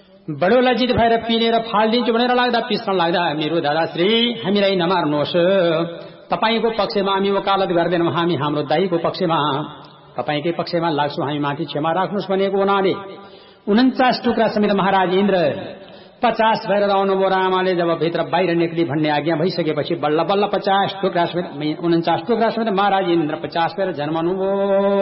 बडो लज्जित भएर पिनेर फाल्दिन्छु भनेर लाग्दा पिस्न लाग्दा मेरो दादाश्री हामीलाई नमार्नुहोस्, तपाईको पक्षमा हामी वकालत गर्दैनौं, हामी हाम्रो दाइको पक्षमा तपाईकै पक्षमा लाग्छौं, हामी माथि क्षमा राख्नुहोस् भनेको हुनाले 49 टुक्रा समेत महाराज इन्द्र 50 भएर आउनुभयो। रामाले जब भित्र बाहिर निक्ली भन्ने आज्ञा भइसकेपछि बल्ल बल्ल 50 टुक्रा समेत 49 टुक्रा समेत महाराज इन्द्र 50 भएर जन्मनुभयो।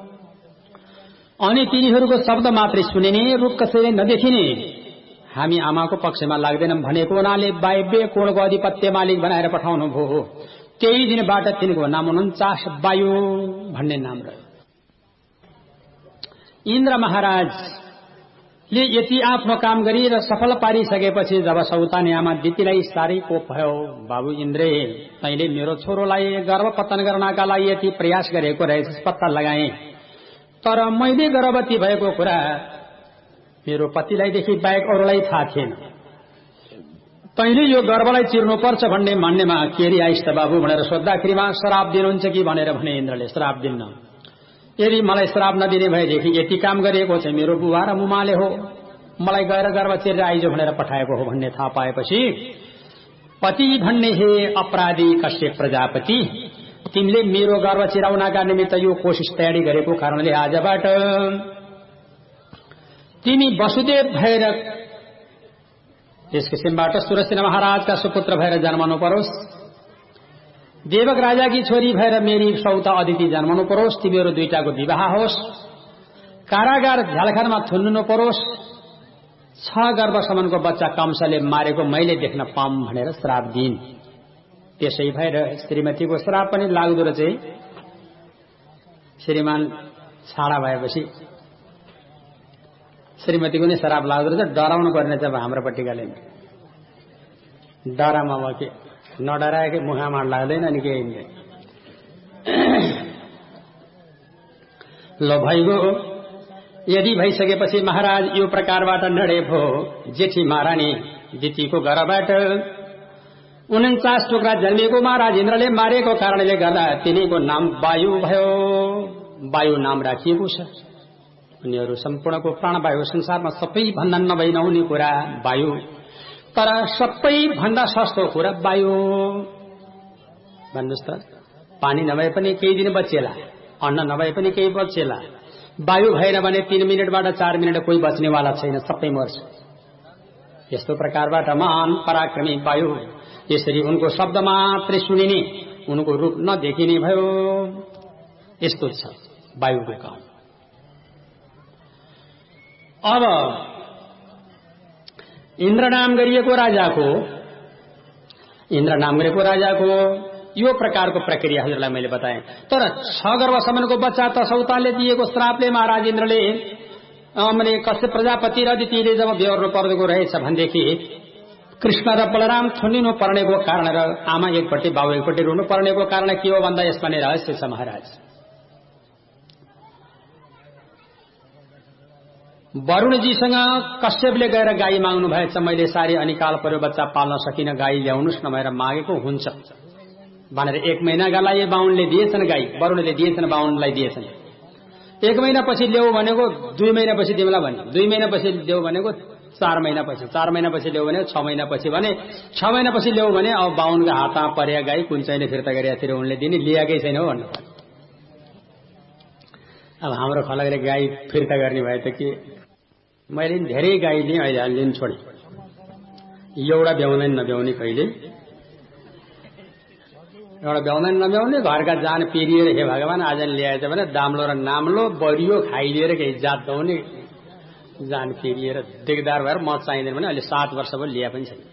अनि तिनीहरूको शब्द मात्रै सुनिने, रूप कसैले नदेखिने, हामी आमाको पक्षमा लाग्दैनौं भनेको हुनाले वायव्य कोणको अधिपत्य मालिक बनाएर पठाउनु भयो। त्यही दिनबाट तिनको नाम 49 वायु भन्ने नाम रह्यो। इन्द्र महाराजले यति आफ्नो काम गरी र सफल पारिसकेपछि जब सौतानी आमा दितीलाई साह्रै कोप भयो, बाबु इन्द्रे तैले मेरो छोरोलाई गर्भपतन गर्नका लागि यति प्रयास गरेको रहेछ, पत्ता लगाए, तर मैले गर्भवती भएको कुरा मेरो पतिलाई देखि बाहेक अरूलाई थाहा थिएन। तैले यो गर्भलाई चिर्नुपर्छ भन्ने मान्नेमा केरी आइस् त बाबु भनेर सोद्धाखेरिमा श्राप दिनुहुन्छ कि भनेर भने इन्द्रले श्राप दिन्न। यदि मलाई श्राप नदिने भएदेखि यति काम गरेको चाहिँ मेरो बुवा र मुमाले हो, मलाई गएर गर्भ चिरेर आइजो भनेर पठाएको हो भन्ने थाहा पाएपछि पति भन्ने हे अपराधी कश्यप प्रजापति, तिमीले मेरो गर्भ चिराउनका निमित्त यो कोशिश तयारी गरेको कारणले आजबाट तिमी वसुदेव भएर यस किसिमबाट सुरसेन महाराजका सुपुत्र भएर जन्मनु परोस्, देवक राजाकी छोरी भएर मेरी सौता अदिति जन्मनु परोस्, तिमीहरू दुईटाको विवाह होस्, कारागार झ्यालखानमा थुन्नु परोस्, 6 गर्भसम्मको बच्चा कंसले मारेको मैले देख्न पाऊँ भनेर श्राप दिइन्। त्यसै भएर श्रीमतीको श्राप पनि लाग्दो रहेछ। श्रीमान छाडा भएपछि श्रीमतीको नै श्राप लाग्दो रहेछ। डराउनु पर्ने चाहिँ हाम्रो पट्टिकाले डरामा अब के नडराएकै मुखामा लाग्दैन नि केही नै। ल भइगयो, यदि भइसकेपछि महाराज यो प्रकारबाट नडे भो, जेठी महारानी दितीको घरबाट 49 टुक्रा जन्मिएको महाराज इन्द्रले मारेको कारणले गर्दा तिनीको नाम वायु भयो। वायु नाम राखिएको छ। उनीहरू सम्पूर्णको प्राणवायु, संसारमा सबैभन्दा नभई नहुने कुरा वायु, तर सबैभन्दा सस्तो कुरा वायु। भन्नुहोस् त, पानी नभए पनि केही दिन बचेला, अन्न नभए पनि केही बचेला, वायु भएन भने 3 मिनटबाट 4 मिनट कोही बच्नेवाला छैन, सबै मर्छ। यस्तो प्रकारबाट महान पराक्रमी वायु, यसरी उनको शब्द मात्रै सुनिने, उनको रूप नदेखिने भयो। यस्तो छ वायुको काम। अब इन्द्र नाम गरिएको राजाको यो प्रकारको प्रक्रिया हजुरलाई मैले बताएँ। तर 6 गर्भसम्मको बच्चा त सौताले दिएको श्रापले महाराज इन्द्रले माने कश्यप प्रजापति र दितीले जब बेहोर्नु पर्दो रहेछ भनेदेखि कृष्ण र बलराम थुनिनु पर्नेको कारण र आमा एकपट्टि बाबु एकपट्टि रुनु पर्नेको कारण के हो भन्दा यसमा नै रहस्य छ महाराज। वरुणजीसँग कश्यपले गएर गाई माग्नु भएछ, मैले सारी अनिकाल पर्यो बच्चा पाल्न सकिन, गाई ल्याउनुस् न भनेर मागेको हुन्छ भनेर 1 महिनाका लागि बाहुनले दिएछन्, गाई वरुणले दिएछन्, बाहुनलाई दिएछन्। 1 महिनापछि ल्याऊ भनेको 2 महिनापछि दिउँला भने, 2 महिनापछि ल्याऊ भनेको 4 महिनापछि, 4 महिनापछि ल्याऊ भने 6 महिनापछि भने, 6 महिनापछि ल्याऊ भने अब बाहुनको हातमा परेका गाई कुन चाहिँले फिर्ता गरेर उनले दिने, लिएकै छैन हो भन्नु। अब हाम्रो खलकले गाई फिर्ता गर्ने भए त के, मैले धेरै गाई लिएँ, अहिले लिन छोडेँ। एउटा भ्याउँदैन नभ्याउने, कहिले एउटा भ्याउँदैन नभ्याउने, घरका जान पिरिएर हे भगवान आज ल्याएछ भने दाम्लो र नाम्लो बरियो खाइलिएर केही जात हुने जान पिरिएर देगदार भएर म चाहिँदैन भने अहिले 7 वर्ष भयो ल्या पनि छैन।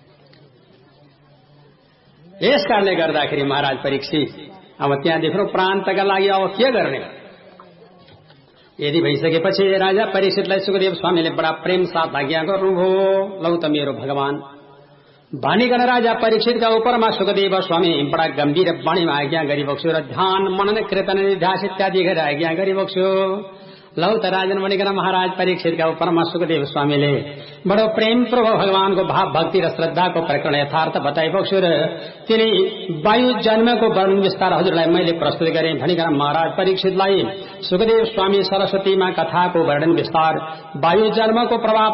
यस कारणले गर्दाखेरि महाराज परीक्षित अब त्यहाँदेखि प्रान्तका लागि अब के गर्ने। यदि भइसकेपछि राजा परीक्षितलाई सुखदेव स्वामीले बडा प्रेम साथ आज्ञा गर्नुभयो, लौ त मेरो भगवान भनिकन राजा परीक्षितका उपरमा सुखदेव स्वामी बडा गम्भीर वाणीमा आज्ञा गरिबक्स्यो र ध्यान मनन कीर्तन निध्यास इत्यादि गरेर आज्ञा गरिबक्स्यो। लौ त राजन भनिकन महाराज परीक्षितका उपरमा सुखदेव स्वामीले बडो प्रेम प्रभु भगवानको भाव भक्ति र श्रद्धाको प्रकरण यथार्थ बताइबक्स्यो र तिनी वायु जन्मको वर्णन विस्तार हजुरलाई मैले प्रस्तुत गरेँ भनिकन महाराज परीक्षितलाई सुखदेव स्वामी सरस्वतीमा कथाको वर्णन विस्तार, वायु जन्मको प्रभाव